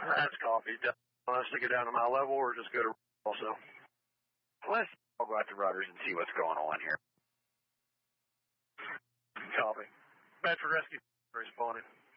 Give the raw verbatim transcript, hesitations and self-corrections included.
That's copy. Want us to go down to my level or just go to also? Let's all go out to rudders and see what's going on here. Copy. Bedford Rescue responding.